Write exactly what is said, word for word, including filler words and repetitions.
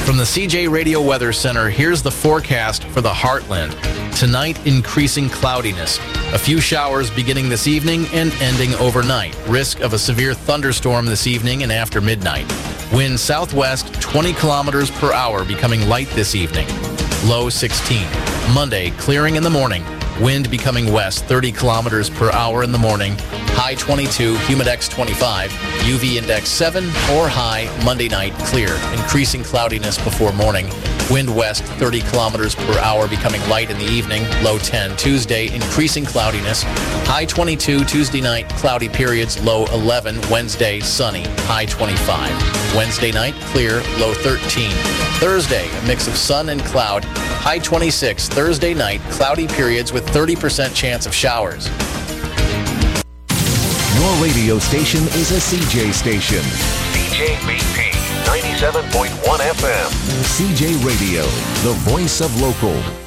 From the C J Radio Weather Center, here's the forecast for the Heartland. Tonight, increasing cloudiness. A few showers beginning this evening and ending overnight. Risk of a severe thunderstorm this evening and after midnight. Wind southwest twenty kilometers per hour, becoming light this evening. Low sixteen. Monday, clearing in the morning. Wind becoming west thirty kilometers per hour in the morning. High twenty-two, humidex twenty-five, U V index seven, or high Monday night clear. Increasing cloudiness before morning. Wind west thirty kilometers per hour, becoming light in the evening. Low ten. Tuesday, increasing cloudiness. High twenty-two, Tuesday night, cloudy periods. Low eleven. Wednesday, sunny. High twenty-five. Wednesday night, clear. Low thirteen. Thursday, a mix of sun and cloud. High twenty-six. Thursday night, cloudy periods with thirty percent chance of showers. Your radio station is a C J station. C J B P ninety-seven point one F M. C J Radio, the voice of local.